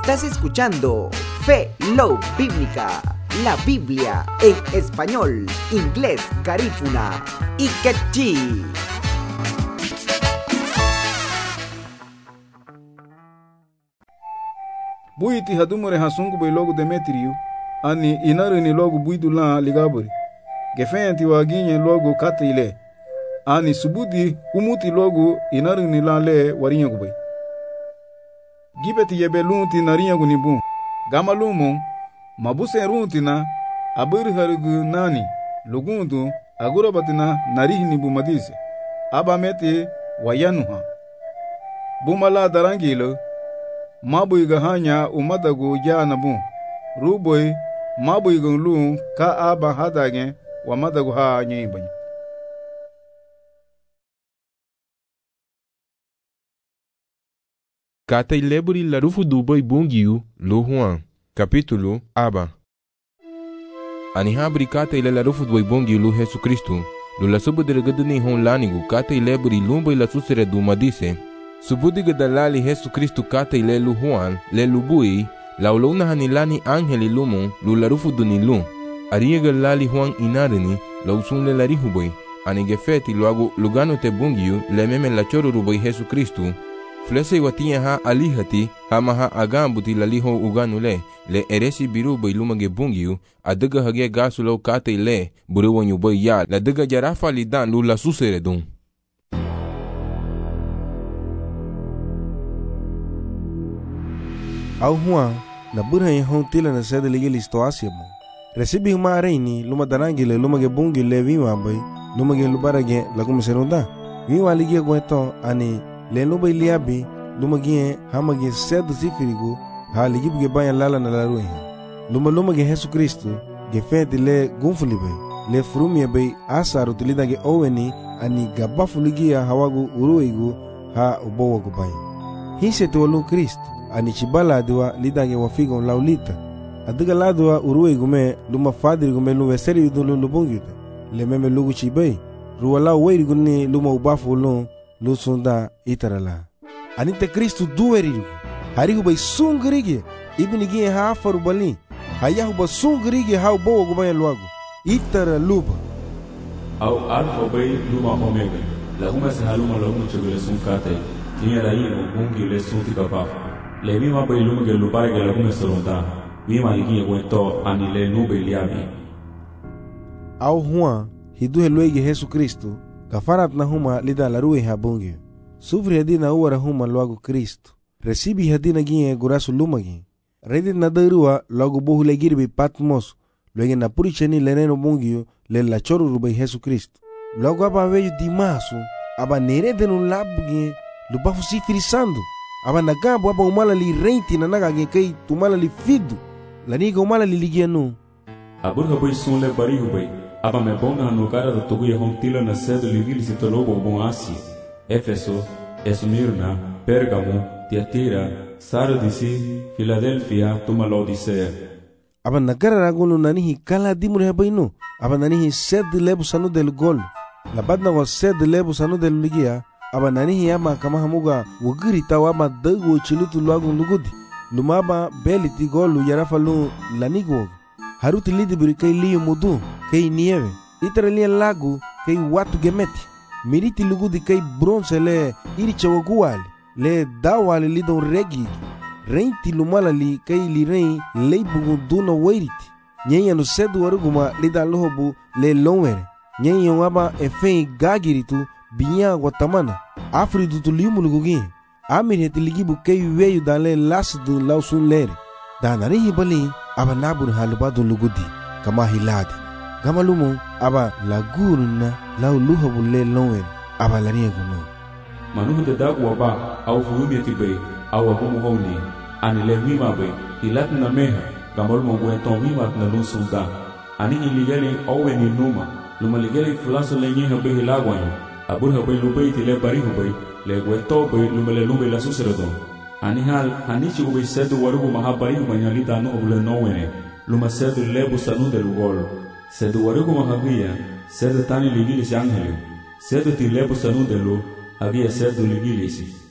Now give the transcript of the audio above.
Estás escuchando Fe, Love Bíblica, la Biblia en español, inglés, garífuna y quechí. Buiti hadumare hasungu bay logo Demetriu, ani inarini logo buidu la ligaburi. Gefenti waginye logo katile. Ani subudi umuti logo inarini la le warinya gubay. Gibeti yebelunti narinya gunibu. Gamalumu mabuse runti na abiri harigu nani lugundu agurabatina narihini bumadise. Abameti wayanuha. Bumala darangilo mabuiga hanya umadagu janabu. Ruboy mabuiga lu ka aba hadage wa madagu ha nyibanya. Kata ileburi larufu duboy bungiu lu Juan capítulo aba. Ani habri kata ile larufu duboy bungiu lu Jesus Kristo lu la subu delegeduni hon lanigu kata ileburi lumboy la susere du madise subudiga dalali Jesus Kristo kata ile lu Juan le lubui la ulona hanilani angeli lumo lu larufu duni lu ariega lali Juan inarini la usun le larihu boy ani gefeti luagu lugano te bungiu le meme la choruru boy Jesus Kristo Flese watia ha alihati hama ha agambuti laliho uganu le eresi biru boy lumage bungiu adaga hage gasulo kata ile buru wanyu boy ya la daga jarafa lidan lu la susere dun. Au Juan na burha ye hon tila na sede ligeli stoasia mo. Recibi huma reini luma danangile lumage bungi le viwa boy lumage lubarage la kumiserunda. Viwa ligia gweto ani le luba iliabi lumage hamage sede sifirigu ha ligibuge banya lala na laruhe. Lumage Jesus Kristo gefeti le gunfulibe le frumie bay asaru tilidage oweni ani gabafu ligia hawagu uruigu ha ubowa gubay. Hise tuwalu Kristo ani chibala adwa lidage wafigo laulita adiga ladwa uruwe gume luma fadiri gume luwe seri yudun lubungita le meme lugu chibay ruwala weiri gunni luma ubafu lun lusunda itarala anite Kristu duwerigu harigu bay sungrige ibnigi hafaru bali hayahu ba sungrige ha ubowa gubay luagu itara luba au alfa bay luma omega la huma sahaluma la huma chugule sunkate tinya raino bungi le sunti kapafa le mima bay lumage lubarage la huma salonda mima ligi wento ani le nube liabi au Juan hiduhe luege Jesus Kristo kafarat na huma lida la ruwe habungi sufri hadina uwara huma luagu Kristo recibi hadina gie gurasu lumagi redi na darua luagu bohu le girbi Patmos luege na puricheni le neno bungi le la choru rubay Jesus Kristo luagu aba weju dimasu aba neredenu labugi lubafu sifirisando aba nagabu aba umala li reinti na nagage kai tumala li fidu la niga umala li ligianu aburga boy sunle barihu boy aba me bonga no cara do tugu ye hontila na sede ligili sitologo bon Asia Efeso Esmirna Pergamo Tiatira Sardisi Philadelphia tuma Laodicea aba nagara ragulu nanihi kala dimure bainu aba nanihi sede lebu sanu del gol la badna wa sede lebu sanu del ligia aba nanihi ama kama hamuga wugiri tawama dagu chilutu luagu lugudi lumaba beliti golu yarafalu lanigo haruti lidibiri kai liyo mudu kai nieve itaralia lagu kai watu gemeti miriti lugudi kai bronze le iricha waguali le dawali lidon regi reinti lumala li kai li rein leibugu duna wairiti nyenya no sedu waruguma lida lohobu le lonwere nyenya waba efei gagiritu binya guatamana afridu tuliumu lugugi amir hetiligibu kai weyu dale lasdu lausun lere danari hibali aba nabun halubadu lugudi kama hiladi gamalumu aba laguruna lau luhabu le lonwere aba lariya guno manuhu de dagu waba au fuumi tibe au abumu honi ani le mima be ilat na meha gamalumu gweton mima na lusunda ani iligeli owe ni numa luma ligeli fulaso le nyeha be hilagwanyo aburha bay lubay tile barihu bay le gweto bay lumele lube la suseredon ani hal hanichi ubay sedu warugu mahabarihu manyalita no obule nowene luma sedu lebu sanu del gol sedu warugu mahabia sedu tani ligilis angelu sedu ti lebu sanu delu habia sedu ligilis